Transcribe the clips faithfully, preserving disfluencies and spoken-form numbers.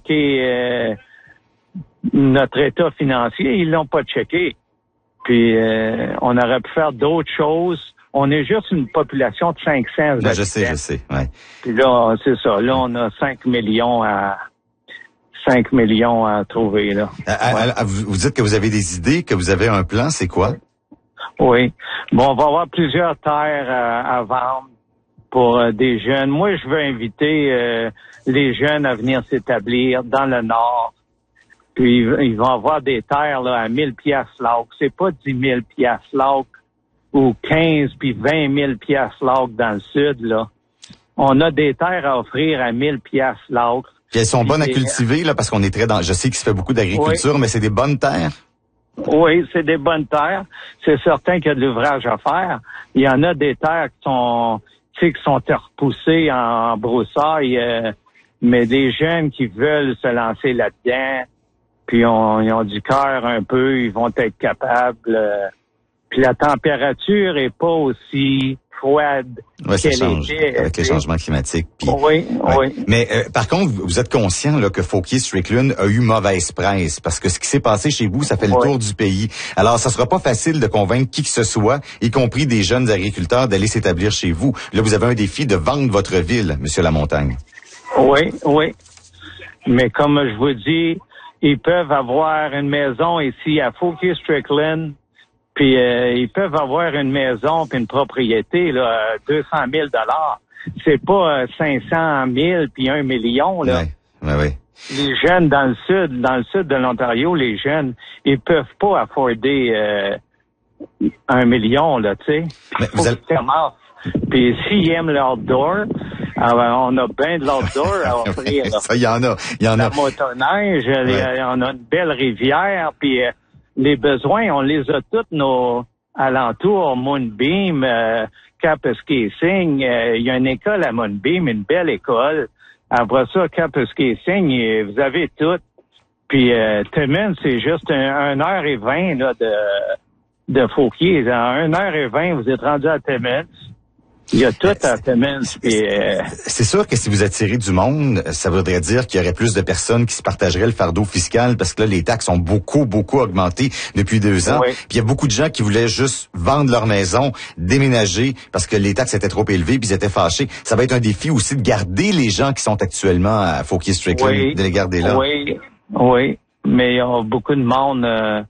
checké euh, notre état financier, ils l'ont pas checké. Puis euh, on aurait pu faire d'autres choses. On est juste une population de cinq cents habitants. Je sais, je sais, ouais. Puis là, c'est ça. Là, on a cinq millions à cinq millions à trouver, là. À, à, à, vous, vous dites que vous avez des idées, que vous avez un plan, c'est quoi? Oui. Bon, on va avoir plusieurs terres à, à vendre pour euh, des jeunes. Moi, je veux inviter euh, les jeunes à venir s'établir dans le Nord. Puis ils vont avoir des terres là à mille piastres l'acre. C'est pas dix mille piastres l'acre ou quinze puis vingt mille piastres l'acre dans le Sud, là. On a des terres à offrir à mille piastres l'acre. Puis elles sont bonnes à cultiver, là, parce qu'on est très dans... Je sais qu'il se fait beaucoup d'agriculture, oui. Mais c'est des bonnes terres? Oui, c'est des bonnes terres. C'est certain qu'il y a de l'ouvrage à faire. Il y en a des terres qui sont, tu sais, qui sont repoussées en broussailles, euh, mais des jeunes qui veulent se lancer là-dedans, puis on, ils ont du cœur un peu, ils vont être capables. Euh, puis la température est pas aussi froide ouais, qu'elle ça change était. Avec les changements climatiques. Puis, oui, ouais. oui. Mais euh, par contre, vous êtes conscient là, que Fauquier-Strickland a eu mauvaise presse, parce que ce qui s'est passé chez vous, ça fait le oui. tour du pays. Alors, ça sera pas facile de convaincre qui que ce soit, y compris des jeunes agriculteurs, d'aller s'établir chez vous. Là, vous avez un défi de vendre votre ville, Monsieur Lamontagne. Oui, oui. Mais comme je vous dis, ils peuvent avoir une maison ici à Fauquier-Strickland, puis euh, ils peuvent avoir une maison puis une propriété là, deux cent mille dollars. C'est pas euh, cinq cent mille puis un million là. Ouais, ouais, ouais. Les jeunes dans le sud, dans le sud de l'Ontario, les jeunes, ils peuvent pas afforder euh, un million là, tu sais. Faut avez... qu'ils commencent. Puis s'ils aiment l'outdoor, alors on a bien de l'outdoor à offrir. Ça, il y en a, il y en a. La motoneige, ouais. on a une belle rivière, puis euh, les besoins, on les a tous nos alentours, Moonbeam, euh, Kapuskasing, euh, il y a une école à Moonbeam, une belle école. Après ça, Kapuskasing, vous avez tout. Puis euh, Timmins, c'est juste un, une heure et vingt là, de, de Fauquier. En une heure et vingt, vous êtes rendu à Timmins. Il y a tout à Timmins. Euh... C'est sûr que si vous attirez du monde, ça voudrait dire qu'il y aurait plus de personnes qui se partageraient le fardeau fiscal, parce que là, les taxes ont beaucoup, beaucoup augmenté depuis deux ans. Oui. Puis il y a beaucoup de gens qui voulaient juste vendre leur maison, déménager, parce que les taxes étaient trop élevées, puis ils étaient fâchés. Ça va être un défi aussi de garder les gens qui sont actuellement à Fauquier-Strickland, oui. de les garder là. Oui, oui. Mais il y a beaucoup de monde... Euh...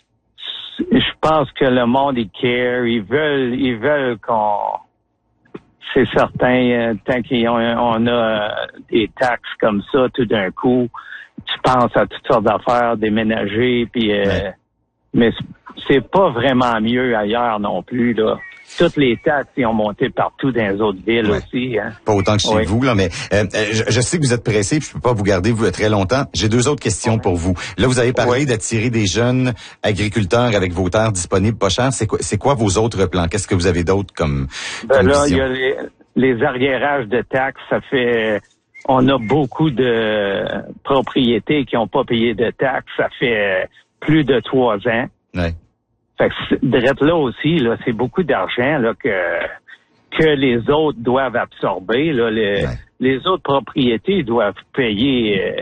Je pense que le monde, ils care. Ils veulent, ils veulent qu'on... C'est certain, euh, tant qu'on on a euh, des taxes comme ça, tout d'un coup, tu penses à toutes sortes d'affaires, déménager, puis euh, ouais. Mais c'est pas vraiment mieux ailleurs non plus, là. Toutes les taxes, ils ont monté partout dans les autres villes ouais. aussi. Hein. Pas autant que chez oui. vous, là, mais euh, je, je sais que vous êtes pressé, puis je peux pas vous garder vous, très longtemps. J'ai deux autres questions pour vous. Là, vous avez parlé oui. d'attirer des jeunes agriculteurs avec vos terres disponibles pas chères. C'est quoi, c'est quoi vos autres plans? Qu'est-ce que vous avez d'autre comme, ben comme là, vision? Il y a les, les arriérages de taxes. Ça fait... On a beaucoup de propriétés qui n'ont pas payé de taxes. Ça fait plus de trois ans. Ouais. Fait que d'être là aussi, là, c'est beaucoup d'argent là que que les autres doivent absorber. Là, les, ouais. les autres propriétés doivent payer. Euh,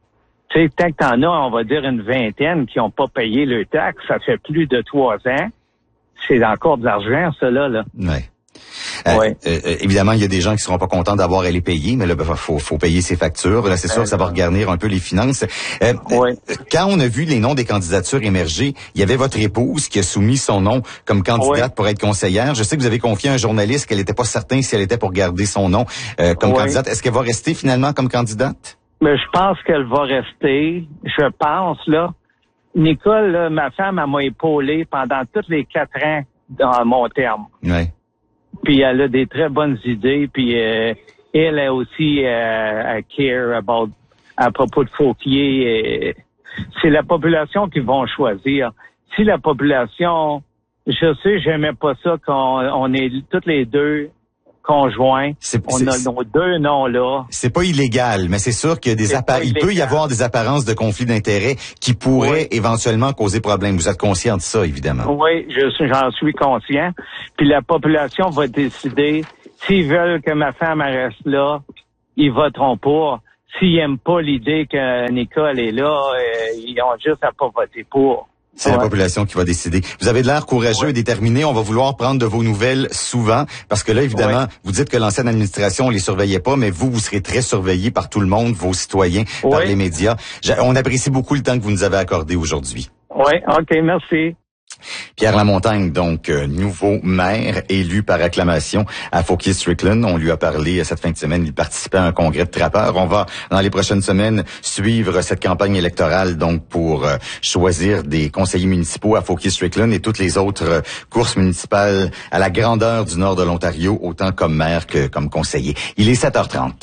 tu sais, tant que t'en as, on va dire une vingtaine qui n'ont pas payé le taxe, ça fait plus de trois ans. C'est encore de l'argent, ça là. là. Ouais. Euh, ouais. euh, évidemment, il y a des gens qui seront pas contents d'avoir à les payer, mais là, ben, faut, faut payer ses factures. Là, c'est sûr euh, que ça va regarnir un peu les finances. Euh, ouais. Quand on a vu les noms des candidatures émerger, il y avait votre épouse qui a soumis son nom comme candidate ouais. pour être conseillère. Je sais que vous avez confié à un journaliste qu'elle n'était pas certain si elle était pour garder son nom euh, comme ouais. candidate. Est-ce qu'elle va rester finalement comme candidate? Mais je pense qu'elle va rester. Je pense, là. Nicole, là, ma femme, elle m'a épaulé pendant tous les quatre ans dans mon terme. Ouais. Puis elle a des très bonnes idées, puis euh, elle a aussi euh, elle care about à propos de Fauquier. Euh, c'est la population qui vont choisir. Si la population, je sais, j'aimais pas ça qu'on on est toutes les deux conjoints. C'est, on a nos deux noms là. C'est pas illégal, mais c'est sûr qu'il y a des appa- il peut y avoir des apparences de conflit d'intérêts qui pourraient oui. éventuellement causer problème. Vous êtes conscient de ça, évidemment. Oui, je suis, j'en suis conscient. Puis la population va décider s'ils veulent que ma femme reste là, ils voteront pour. s'ils n'aiment pas l'idée qu'une école est là, euh, ils ont juste à pas voter pour. C'est ouais. la population qui va décider. Vous avez de l'air courageux ouais. et déterminé. On va vouloir prendre de vos nouvelles souvent parce que là, évidemment, ouais. vous dites que l'ancienne administration, on les surveillait pas, mais vous, vous serez très surveillés par tout le monde, vos citoyens, ouais. par les médias. On apprécie beaucoup le temps que vous nous avez accordé aujourd'hui. Oui, OK, merci. Pierre Lamontagne, donc euh, nouveau maire élu par acclamation à Fauquier-Strickland. On lui a parlé cette fin de semaine. Il participait à un congrès de trappeurs. On va, dans les prochaines semaines, suivre cette campagne électorale donc pour euh, choisir des conseillers municipaux à Fauquier-Strickland et toutes les autres euh, courses municipales à la grandeur du nord de l'Ontario, autant comme maire que comme conseiller. Il est sept heures trente.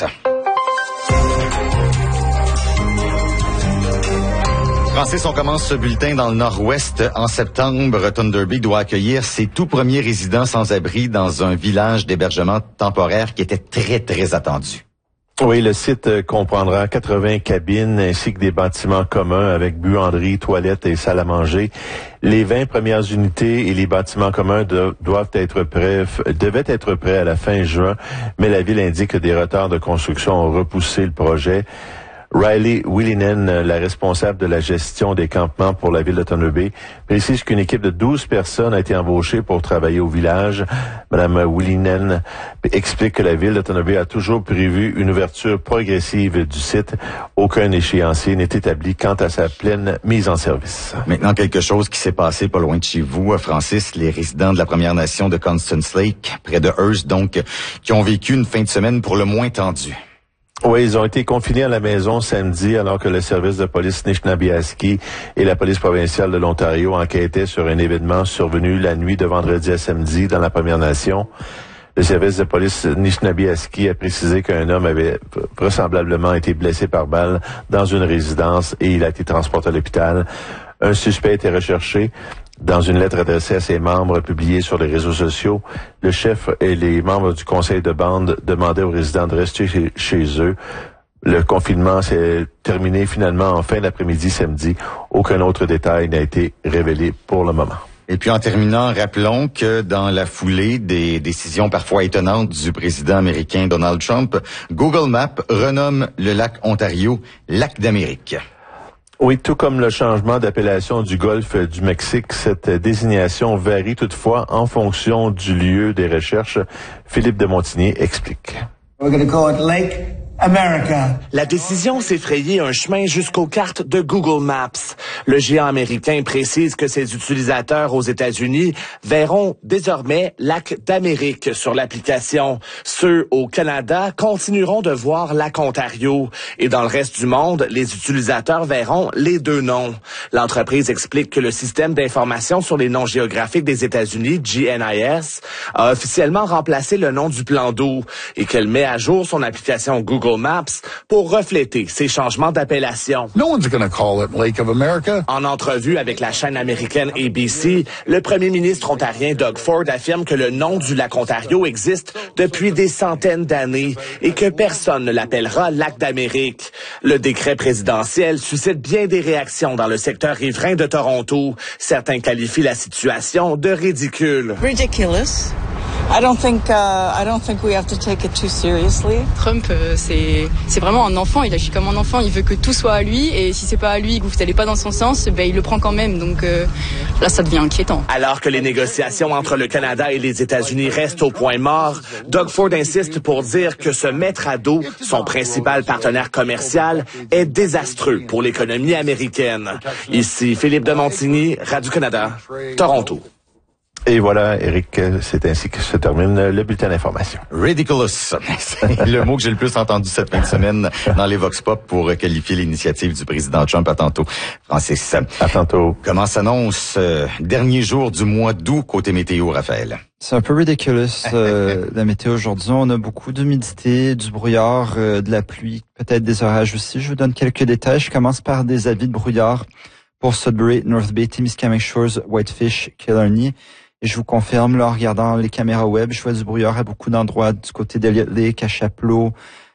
Francis, on commence ce bulletin dans le nord-ouest. En septembre, Thunder Bay doit accueillir ses tout premiers résidents sans-abri dans un village d'hébergement temporaire qui était très, très attendu. Oui, le site comprendra quatre-vingts cabines ainsi que des bâtiments communs avec buanderie, toilettes et salle à manger. Les vingt premières unités et les bâtiments communs de, doivent être prêts, devaient être prêts à la fin juin, mais la ville indique que des retards de construction ont repoussé le projet. Riley Willinen, la responsable de la gestion des campements pour la ville de Thunder Bay, précise qu'une équipe de douze personnes a été embauchée pour travailler au village. Madame Willinen explique que la ville de Thunder Bay a toujours prévu une ouverture progressive du site. Aucun échéancier n'est établi quant à sa pleine mise en service. Maintenant, quelque chose qui s'est passé pas loin de chez vous, Francis, les résidents de la Première Nation de Constance Lake, près de Hearst, donc, qui ont vécu une fin de semaine pour le moins tendue. Oui, ils ont été confinés à la maison samedi alors que le service de police Nishnabéaski et la police provinciale de l'Ontario enquêtaient sur un événement survenu la nuit de vendredi à samedi dans la Première Nation. Le service de police Nishnabéaski a précisé qu'un homme avait vraisemblablement été blessé par balle dans une résidence et il a été transporté à l'hôpital. Un suspect était recherché. Dans une lettre adressée à ses membres publiée sur les réseaux sociaux, le chef et les membres du conseil de bande demandaient aux résidents de rester chez, chez eux. Le confinement s'est terminé finalement en fin d'après-midi samedi. Aucun autre détail n'a été révélé pour le moment. Et puis en terminant, rappelons que dans la foulée des décisions parfois étonnantes du président américain Donald Trump, Google Maps renomme le lac Ontario Lac d'Amérique. Oui, tout comme le changement d'appellation du golfe du Mexique, cette désignation varie toutefois en fonction du lieu des recherches. Philippe de Montigny explique. We're going to call it Lake America. La décision s'est frayée un chemin jusqu'aux cartes de Google Maps. Le géant américain précise que ses utilisateurs aux États-Unis verront désormais Lac d'Amérique sur l'application. Ceux au Canada continueront de voir Lac Ontario. Et dans le reste du monde, les utilisateurs verront les deux noms. L'entreprise explique que le système d'information sur les noms géographiques des États-Unis, G N I S, a officiellement remplacé le nom du plan d'eau et qu'elle met à jour son application Google Maps pour refléter ces changements d'appellation. No one's going to call it Lake of America. En entrevue avec la chaîne américaine A B C, le premier ministre ontarien Doug Ford affirme que le nom du lac Ontario existe depuis des centaines d'années et que personne ne l'appellera Lac d'Amérique. Le décret présidentiel suscite bien des réactions dans le secteur riverain de Toronto. Certains qualifient la situation de ridicule. Ridiculous. I don't think uh, I don't think we have to take it too seriously. Trump, euh, c'est c'est vraiment un enfant. Il agit comme un enfant. Il veut que tout soit à lui, et si c'est pas à lui, que vous n'allez pas dans son sens, ben il le prend quand même. Donc euh, là, ça devient inquiétant. Alors que les négociations entre le Canada et les États-Unis restent au point mort, Doug Ford insiste pour dire que se mettre à dos son principal partenaire commercial est désastreux pour l'économie américaine. Ici Philippe de Montigny, Radio-Canada, Toronto. Et voilà, Éric, c'est ainsi que se termine le bulletin d'information. Ridiculous. C'est le mot que j'ai le plus entendu cette fin de semaine dans les Vox Pop pour qualifier l'initiative du président Trump. À tantôt, Francis. À tantôt. Comment s'annonce euh, dernier jour du mois d'août côté météo, Raphaël? C'est un peu ridiculous, euh, la météo aujourd'hui. On a beaucoup d'humidité, du brouillard, euh, de la pluie, peut-être des orages aussi. Je vous donne quelques détails. Je commence par des avis de brouillard pour Sudbury, North Bay, Timiskaming Shores, Whitefish, Killarney. Et je vous confirme, là, en regardant les caméras web, je vois du brouillard à beaucoup d'endroits, du côté d'Elliott Lake, à Chapleau,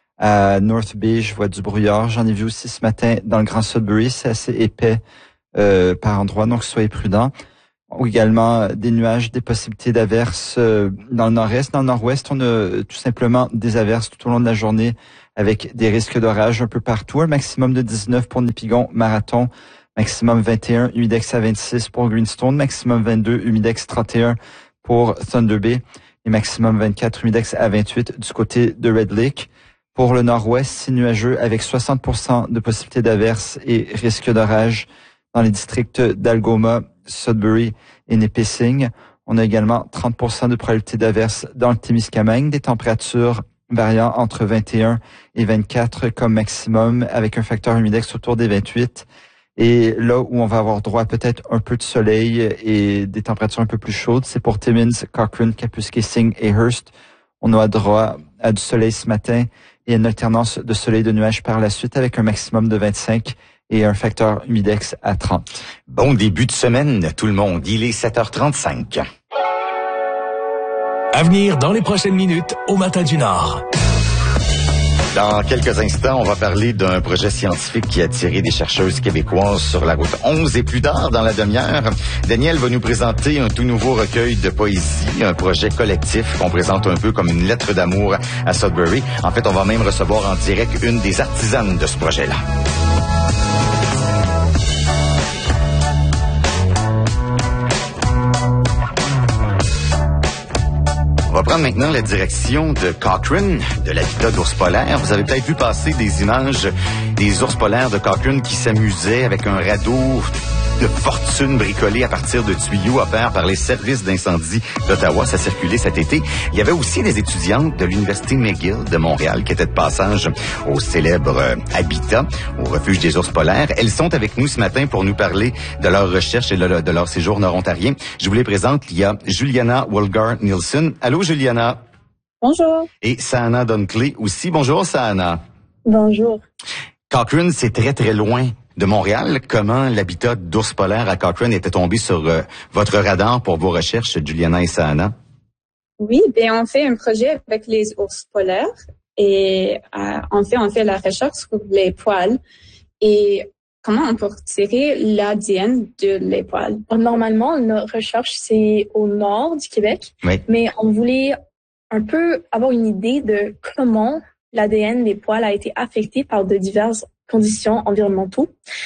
à North Bay, je vois du brouillard. J'en ai vu aussi ce matin dans le Grand Sudbury, c'est assez épais euh, par endroits, donc soyez prudents. Également des nuages, des possibilités d'averses euh, dans le nord-est. Dans le nord-ouest, on a tout simplement des averses tout au long de la journée avec des risques d'orage un peu partout. Un maximum de dix-neuf pour Nipigon, Marathon. Maximum vingt et un, humidex à vingt-six pour Greenstone. Maximum vingt-deux, humidex trente et un pour Thunder Bay. Et maximum vingt-quatre, humidex à vingt-huit du côté de Red Lake. Pour le nord-ouest, c'est nuageux avec soixante pour cent de possibilité d'averse et risque d'orage dans les districts d'Algoma, Sudbury et Nipissing. On a également trente pour cent de probabilité d'averse dans le Témiscamingue, des températures variant entre vingt et un et vingt-quatre comme maximum avec un facteur humidex autour des vingt-huit. Et là où on va avoir droit à peut-être un peu de soleil et des températures un peu plus chaudes, c'est pour Timmins, Cochrane, Kapuskasing et Hearst. On aura droit à du soleil ce matin et une alternance de soleil et de nuages par la suite avec un maximum de vingt-cinq et un facteur humidex à trente. Bon début de semaine, tout le monde. Il est sept heures trente-cinq. À venir dans les prochaines minutes au Matin du Nord. Dans quelques instants, on va parler d'un projet scientifique qui a attiré des chercheuses québécoises sur la route onze. Et plus tard, dans la demi-heure, Daniel va nous présenter un tout nouveau recueil de poésie, un projet collectif qu'on présente un peu comme une lettre d'amour à Sudbury. En fait, on va même recevoir en direct une des artisanes de ce projet-là. On va prendre maintenant la direction de Cochrane, de l'habitat d'ours polaires. Vous avez peut-être vu passer des images des ours polaires de Cochrane qui s'amusaient avec un radeau de fortune bricolé à partir de tuyaux offerts par les services d'incendie d'Ottawa. Ça circulait cet été. Il y avait aussi des étudiantes de l'Université McGill de Montréal qui étaient de passage au célèbre euh, Habitat, au refuge des ours polaires. Elles sont avec nous ce matin pour nous parler de leur recherche et de leur séjour nord-ontarien. Je vous les présente. Il y a Juliana Wolgar-Nielsen. Allô, Juliana. Bonjour. Et Sana Dunkley aussi. Bonjour, Sana. Bonjour. Cochrane, c'est très, très loin de Montréal. Comment l'habitat d'ours polaires à Cochrane était tombé sur euh, votre radar pour vos recherches, Juliana et Sana? Oui, bien on fait un projet avec les ours polaires et euh, en fait on fait la recherche sur les poils et comment on peut retirer l'A D N de les poils. Normalement, notre recherche c'est au nord du Québec, oui. Mais on voulait un peu avoir une idée de comment l'A D N des poils a été affecté par de diverses conditions environnementaux.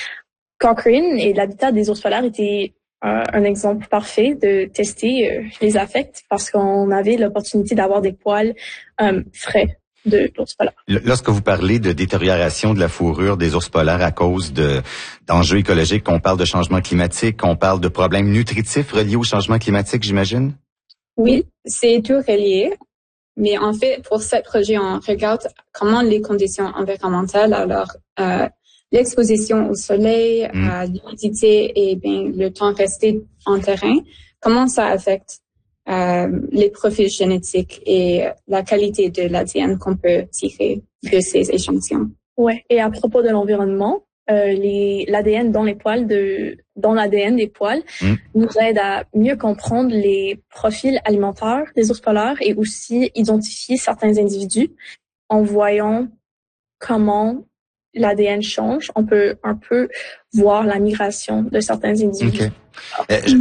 Cochrane et l'habitat des ours polaires était euh, un exemple parfait de tester euh, les affects parce qu'on avait l'opportunité d'avoir des poils euh, frais de l'ours polaire. Lorsque vous parlez de détérioration de la fourrure des ours polaires à cause de d'enjeux écologiques, on parle de changement climatique, on parle de problèmes nutritifs reliés au changement climatique, j'imagine? Oui, c'est tout relié. Mais en fait, pour ce projet, on regarde comment les conditions environnementales, alors euh, l'exposition au soleil, mm. euh, l'humidité et bien le temps resté en terrain, comment ça affecte euh, les profils génétiques et la qualité de l'A D N qu'on peut tirer de ces échantillons. Ouais. Et à propos de l'environnement, euh, les l'A D N dans les poils de dans l'A D N des poils mm. nous aide à mieux comprendre les profils alimentaires des ours polaires et aussi identifier certains individus en voyant comment l'A D N change. On peut un peu voir la migration de certains individus. Okay. Euh, je,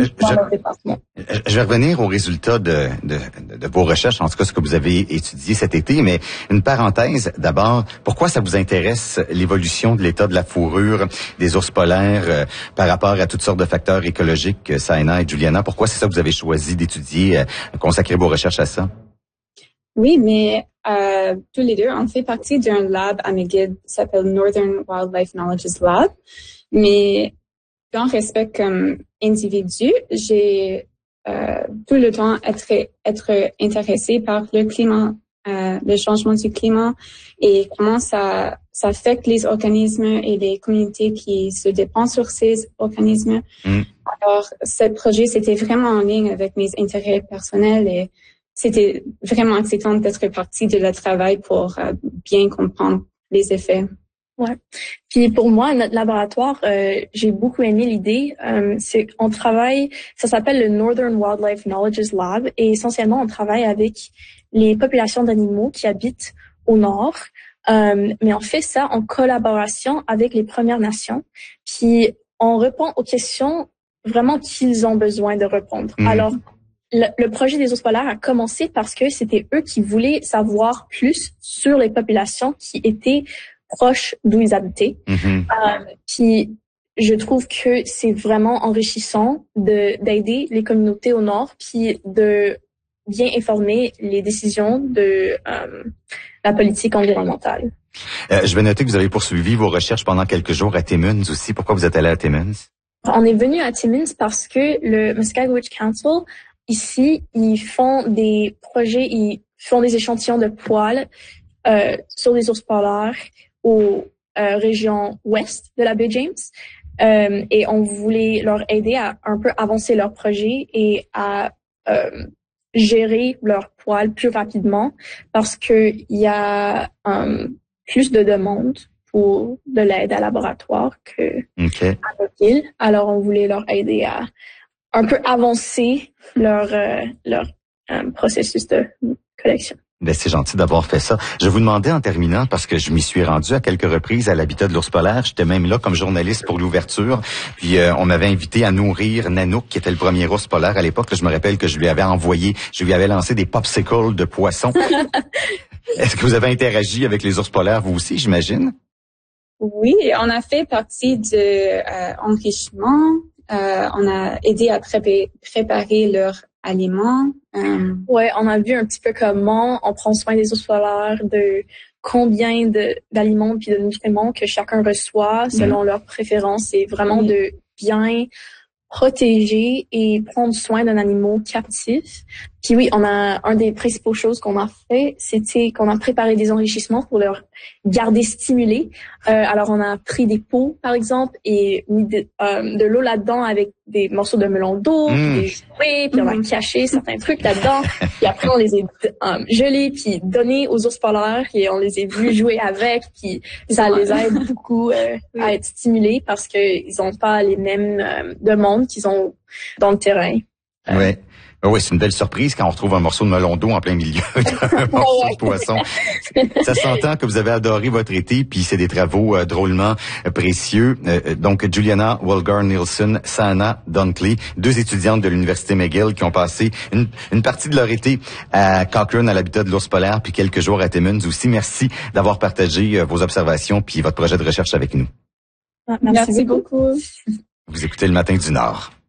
je, je vais revenir aux résultats de, de, de vos recherches, en tout cas ce que vous avez étudié cet été, mais une parenthèse d'abord, pourquoi ça vous intéresse l'évolution de l'état de la fourrure des ours polaires euh, par rapport à toutes sortes de facteurs écologiques, Saina et Juliana? Pourquoi c'est ça que vous avez choisi d'étudier, euh, consacrer vos recherches à ça? Oui, mais euh, tous les deux, on fait partie d'un lab à McGill qui s'appelle Northern Wildlife Knowledge Lab, mais en respect comme individu, j'ai euh, tout le temps être être intéressée par le climat, euh, le changement du climat et comment ça ça affecte les organismes et les communautés qui se dépendent sur ces organismes. Mm. Alors, ce projet, c'était vraiment en ligne avec mes intérêts personnels et c'était vraiment excitant d'être partie de le travail pour euh, bien comprendre les effets. Ouais. Puis pour moi, notre laboratoire, euh, j'ai beaucoup aimé l'idée. Euh, c'est on travaille, ça s'appelle le Northern Wildlife Knowledge Lab, et essentiellement on travaille avec les populations d'animaux qui habitent au nord. Euh, mais on fait ça en collaboration avec les Premières Nations. Puis on répond aux questions vraiment qu'ils ont besoin de répondre. Mmh. Alors le, le projet des ours polaires a commencé parce que c'était eux qui voulaient savoir plus sur les populations qui étaient proches d'où ils habitaient. Mm-hmm. Euh, puis je trouve que c'est vraiment enrichissant de d'aider les communautés au nord, puis de bien informer les décisions de euh, la politique environnementale. Euh, je vais noter que vous avez poursuivi vos recherches pendant quelques jours à Timmins aussi. Pourquoi vous êtes allé à Timmins? On est venu à Timmins parce que le Muskego Witch Council, ici, ils font des projets, ils font des échantillons de poils euh, sur les ours polaires aux euh, régions ouest de la baie James. Euh, et on voulait leur aider à un peu avancer leur projet et à euh, gérer leurs poils plus rapidement parce que il y a um, plus de demandes pour de l'aide à laboratoire que okay. à notre île. Alors on voulait leur aider à un peu avancer leur euh, leur um, processus de collection. Ben, c'est gentil d'avoir fait ça. Je vous demandais en terminant, parce que je m'y suis rendu à quelques reprises à l'habitat de l'ours polaire. J'étais même là comme journaliste pour l'ouverture. Puis euh, on m'avait invité à nourrir Nanook, qui était le premier ours polaire à l'époque. Là, je me rappelle que je lui avais envoyé, je lui avais lancé des popsicles de poissons. Est-ce que vous avez interagi avec les ours polaires, vous aussi, j'imagine? Oui, on a fait partie de euh, enrichissement. Euh, on a aidé à pré- préparer leurs aliments. Euh... Ouais, on a vu un petit peu comment on prend soin des ours polaires, de combien de d'aliments puis de nutriments que chacun reçoit selon mmh. leurs préférences, et vraiment mmh. de bien protéger et prendre soin d'un animal captif. Puis oui, on a un des principaux choses qu'on a fait, c'était qu'on a préparé des enrichissements pour leur garder stimulés. Euh, alors on a pris des pots par exemple et mis de, euh, de l'eau là-dedans avec des morceaux de melon d'eau, mmh. puis des jouets, puis on a caché certains trucs là-dedans. Puis après on les a euh, gelés puis donnés aux ours polaires et on les a vus jouer avec. Puis ça les aide beaucoup euh, oui. à être stimulés parce que ils ont pas les mêmes euh, demandes qu'ils ont dans le terrain. Euh, ouais. Oui, c'est une belle surprise quand on retrouve un morceau de melon d'eau en plein milieu d'un morceau de poisson. Ça s'entend que vous avez adoré votre été, puis c'est des travaux euh, drôlement euh, précieux. Euh, donc, Juliana Walgar-Nielsen, Sana Dunkley, deux étudiantes de l'Université McGill qui ont passé une, une partie de leur été à Cochrane, à l'habitat de l'ours polaire, puis quelques jours à Timmins aussi. Merci d'avoir partagé euh, vos observations puis votre projet de recherche avec nous. Merci, Merci beaucoup. Vous écoutez Le Matin du Nord.